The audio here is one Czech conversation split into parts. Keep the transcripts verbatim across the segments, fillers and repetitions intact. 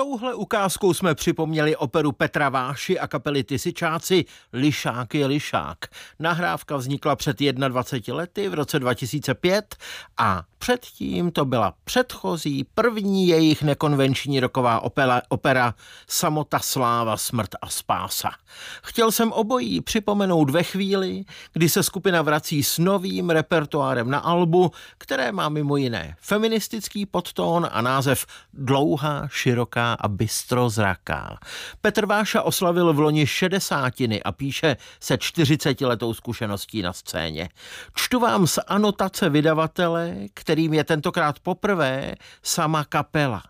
Touhle ukázkou jsme připomněli operu Petra Váši a kapely Tysičáci Lišák je lišák. Nahrávka vznikla před dvaceti jedněmi lety v roce dva tisíce pět a předtím to byla předchozí první jejich nekonvenční rocková opera, opera Samota, sláva, smrt a spása. Chtěl jsem obojí připomenout ve chvíli, kdy se skupina vrací s novým repertoárem na albu, které má mimo jiné feministický podtón a název Dlouhá, široká a bystrozraká. Petr Váša oslavil v loni šedesátiny a píše se čtyřicetiletou zkušeností na scéně. Čtu vám z anotace vydavatele, kterým je tentokrát poprvé sama kapela.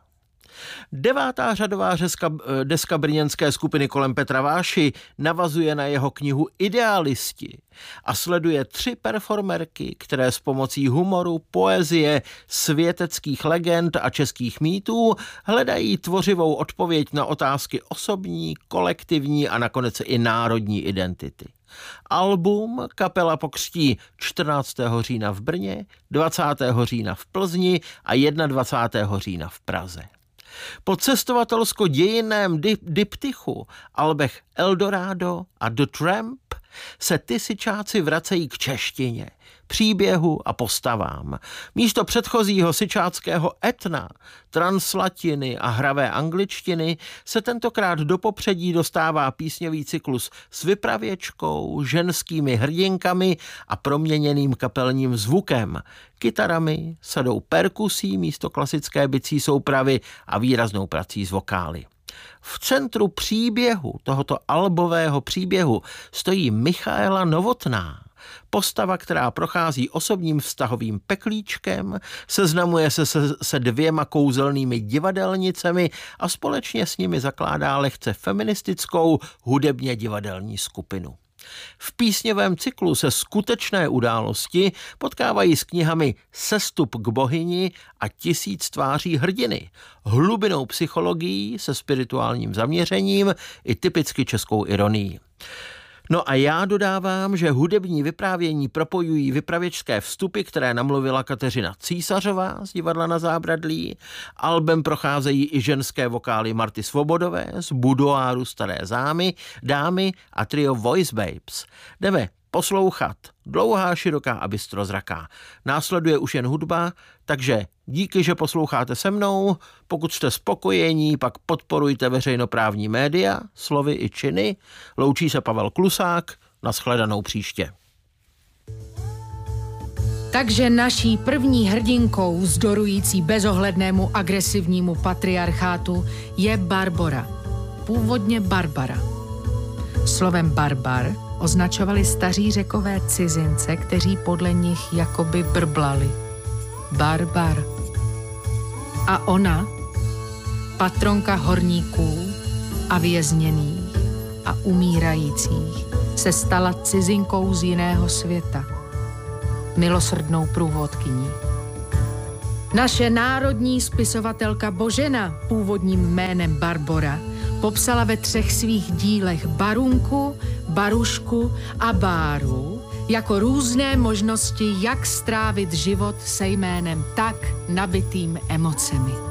Devátá řadová řeska, deska brněnské skupiny kolem Petra Váši navazuje na jeho knihu Idealisti a sleduje tři performerky, které s pomocí humoru, poezie, světeckých legend a českých mýtů hledají tvořivou odpověď na otázky osobní, kolektivní a nakonec i národní identity. Album kapela pokřtí čtrnáctého října v Brně, dvacátého října v Plzni a dvacátého prvního října v Praze. Po cestovatelsko-dějinném dip- diptychu albech Eldorado a The Tramp se Tysičáci vracejí k češtině, příběhu a postavám. Místo předchozího syčáckého etna, translatiny a hravé angličtiny se tentokrát do popředí dostává písňový cyklus s vypravěčkou, ženskými hrdinkami a proměněným kapelním zvukem, kytarami, sadou perkusí místo klasické bicí soupravy a výraznou prací s vokály. V centru příběhu, tohoto albového příběhu, stojí Michaela Novotná, postava, která prochází osobním vztahovým peklíčkem, seznamuje se, se se dvěma kouzelnými divadelnicemi a společně s nimi zakládá lehce feministickou hudebně divadelní skupinu. V písňovém cyklu se skutečné události potkávají s knihami Sestup k bohyni a Tisíc tváří hrdiny, hlubinou psychologií se spirituálním zaměřením i typicky českou ironií. No a já dodávám, že hudební vyprávění propojují vypravěčské vstupy, které namluvila Kateřina Císařová z Divadla Na zábradlí. Albem procházejí i ženské vokály Marty Svobodové z budoáru Staré zámy, dámy a trio Voice Babes. Jdeme poslouchat Dlouhá, široká a bystrozraká. Následuje už jen hudba, takže díky, že posloucháte se mnou. Pokud jste spokojení, pak podporujte veřejnoprávní média, slovy i činy. Loučí se Pavel Klusák, nashledanou příště. Takže naší první hrdinkou vzdorující bezohlednému agresivnímu patriarchátu je Barbora, původně Barbara. Slovem barbar označovali staří Řekové cizince, kteří podle nich jakoby brblali. Barbar. A ona, patronka horníků a vězněných a umírajících, se stala cizinkou z jiného světa. Milosrdnou průvodkyní. Naše národní spisovatelka Božena, původním jménem Barbora, popsala ve třech svých dílech Barunku, Barušku a Báru jako různé možnosti, jak strávit život se jménem tak nabitým emocemi.